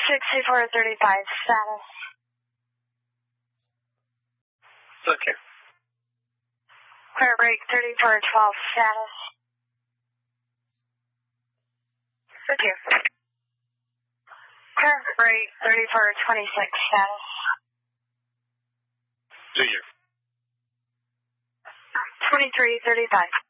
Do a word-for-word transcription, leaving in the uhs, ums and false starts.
sixty-four thirty-five, status. Okay. Clear break thirty-four twelve, status. Thank you. Clear break thirty-four twenty-six, status. Do you? twenty-three thirty-five.